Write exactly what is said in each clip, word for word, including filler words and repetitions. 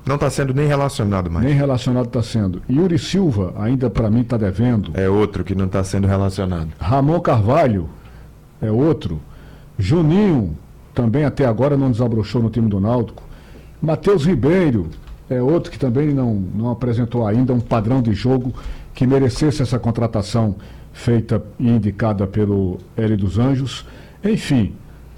Não está sendo nem relacionado mais. Nem relacionado está sendo. Yuri Silva, ainda para mim está devendo. É outro que não está sendo relacionado. Ramon Carvalho, é outro. Juninho, também até agora não desabrochou no time do Náutico. Matheus Ribeiro, é outro que também não, não apresentou ainda um padrão de jogo que merecesse essa contratação feita e indicada pelo Hélio dos Anjos. Enfim,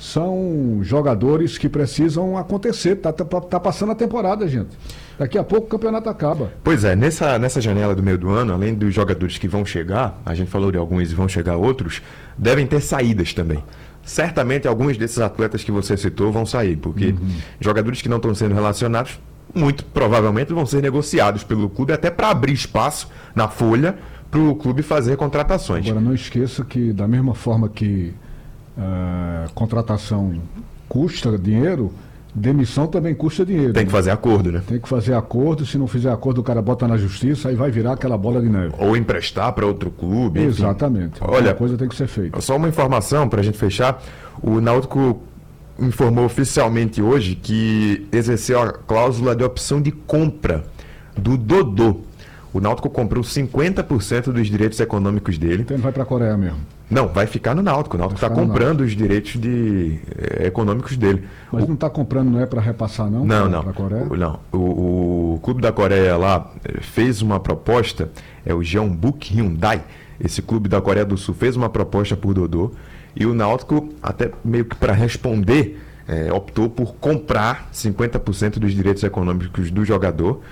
são jogadores que precisam acontecer. Tá, tá, tá passando a temporada, gente. Daqui a pouco o campeonato acaba. Pois é, nessa, nessa janela do meio do ano, além dos jogadores que vão chegar, a gente falou de alguns e vão chegar outros, devem ter saídas também. Certamente alguns desses atletas que você citou vão sair, porque uhum. jogadores que não estão sendo relacionados, muito provavelmente vão ser negociados pelo clube até para abrir espaço na folha para o clube fazer contratações. Agora não esqueça que da mesma forma que uh, contratação custa dinheiro, demissão também custa dinheiro. Tem que fazer acordo, né? Tem que fazer acordo, se não fizer acordo o cara bota na justiça, aí vai virar aquela bola de neve. Ou emprestar para outro clube. Exatamente. Olha, a coisa tem que ser feita. Só uma informação para a gente fechar, o Náutico informou oficialmente hoje que exerceu a cláusula de opção de compra do Dodô. O Náutico comprou cinquenta por cento dos direitos econômicos dele. Então ele vai para a Coreia mesmo? Não, vai ficar no Náutico. O Náutico está comprando os direitos de, eh, econômicos dele. Mas o... não está comprando, não é para repassar, não? Não, pra, não. Pra Coreia? O, não. O, o clube da Coreia lá fez uma proposta, é o Jeonbuk Hyundai. Esse clube da Coreia do Sul fez uma proposta por Dodô. E o Náutico, até meio que para responder, eh, optou por comprar cinquenta por cento dos direitos econômicos do jogador.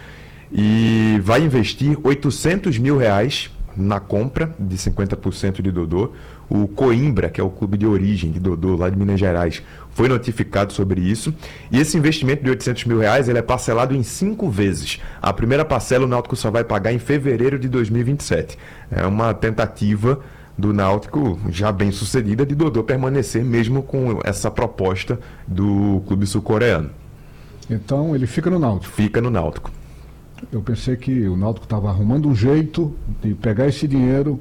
E vai investir oitocentos mil reais na compra de cinquenta por cento de Dodô. O Coimbra, que é o clube de origem de Dodô, lá de Minas Gerais, foi notificado sobre isso. E esse investimento de oitocentos mil reais ele é parcelado em cinco vezes. A primeira parcela o Náutico só vai pagar em fevereiro de dois mil e vinte e sete. É uma tentativa do Náutico, já bem sucedida, de Dodô permanecer mesmo com essa proposta do clube sul-coreano. Então ele fica no Náutico? Fica no Náutico. Eu pensei que o Náutico estava arrumando um jeito de pegar esse dinheiro,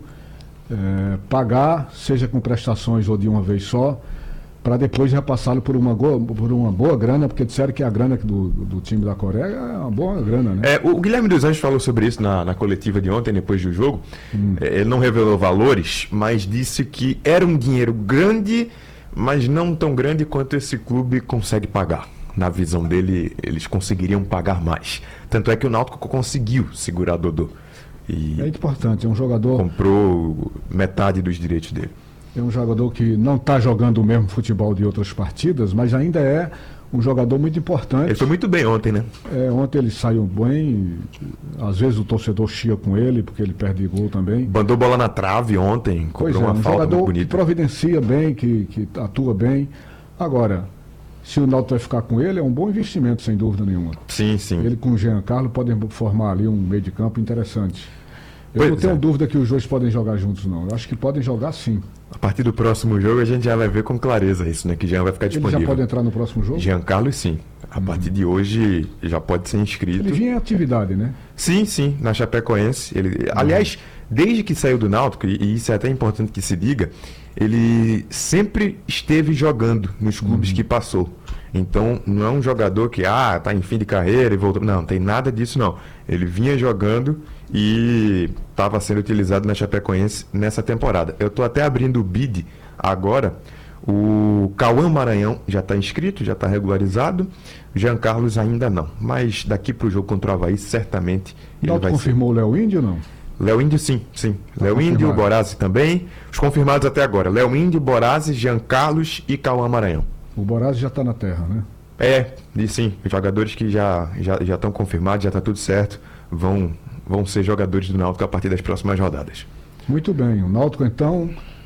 é, pagar, seja com prestações ou de uma vez só, para depois repassá-lo por uma, go- por uma boa grana, porque disseram que a grana do, do time da Coreia é uma boa grana, né? É, o Guilherme dos Anjos falou sobre isso na, na coletiva de ontem, depois do jogo. Hum. É, ele não revelou valores, mas disse que era um dinheiro grande, mas não tão grande quanto esse clube consegue pagar. Na visão dele, eles conseguiriam pagar mais. Tanto é que o Náutico conseguiu segurar Dodô. E é importante, é um jogador... comprou metade dos direitos dele. É um jogador que não está jogando o mesmo futebol de outras partidas, mas ainda é um jogador muito importante. Ele foi muito bem ontem, né? É, ontem ele saiu bem, às vezes o torcedor chia com ele, porque ele perde gol também. Mandou bola na trave ontem, pois cobrou é, uma um falta jogador muito bonita. Que providencia bem, que, que atua bem. Agora, se o Náutico vai ficar com ele, é um bom investimento, sem dúvida nenhuma. Sim, sim. Ele com o Jean Carlos podem formar ali um meio de campo interessante. Eu pois não tenho é. dúvida que os dois podem jogar juntos, não. Eu acho que podem jogar sim. A partir do próximo jogo a gente já vai ver com clareza isso, né? Que Jean vai ficar disponível. Ele já pode entrar no próximo jogo? Jean Carlos, sim. A hum. partir de hoje já pode ser inscrito. Ele vinha em atividade, né? Sim, sim, na Chapecoense. Ele, hum. Aliás, desde que saiu do Náutico, e isso é até importante que se diga, ele sempre esteve jogando nos clubes hum. que passou. Então, não é um jogador que, ah, tá em fim de carreira e voltou. Não, não tem nada disso, não. Ele vinha jogando e estava sendo utilizado na Chapecoense nessa temporada. Eu estou até abrindo o bid agora. O Cauã Maranhão já está inscrito, já está regularizado. Jean Carlos ainda não. Mas daqui para o jogo contra o Avaí, certamente ele não vai confirmou ser. o Léo Índio ou não? Léo Índio, sim, sim. Tá Léo Índio, Borazzi também. Os confirmados até agora. Léo Índio, Borazzi, Jean Carlos e Cauã Maranhão. O Borazzi já está na terra, né? É, e sim. Os jogadores que já já já estão confirmados, já está tudo certo, vão, vão ser jogadores do Náutico a partir das próximas rodadas. Muito bem. O Náutico, então,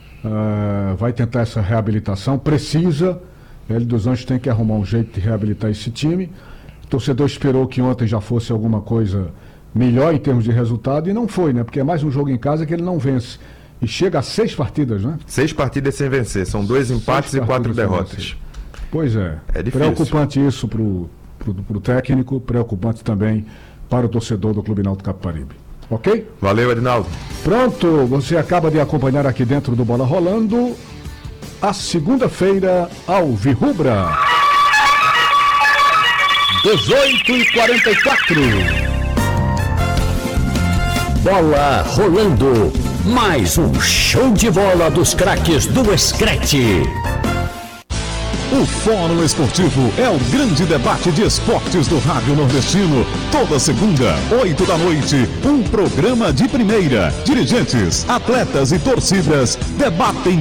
uh, vai tentar essa reabilitação. Precisa. Hélio dos Anjos tem que arrumar um jeito de reabilitar esse time. O torcedor esperou que ontem já fosse alguma coisa melhor em termos de resultado e não foi, né? Porque é mais um jogo em casa que ele não vence. E chega a seis partidas, né? Seis partidas sem vencer. São dois seis empates e quatro derrotas. Pois é. É difícil. Preocupante isso para o técnico, preocupante também para o torcedor do Clube Náutico Capibaribe. Ok? Valeu, Edinaldo. Pronto, você acaba de acompanhar aqui dentro do Bola Rolando a segunda-feira Alvirrubra. dezoito e quarenta e quatro. Bola rolando. Mais um show de bola dos craques do Screte. O Fórum Esportivo é o grande debate de esportes do Rádio Nordestino. Toda segunda, oito da noite, um programa de primeira. Dirigentes, atletas e torcidas debatem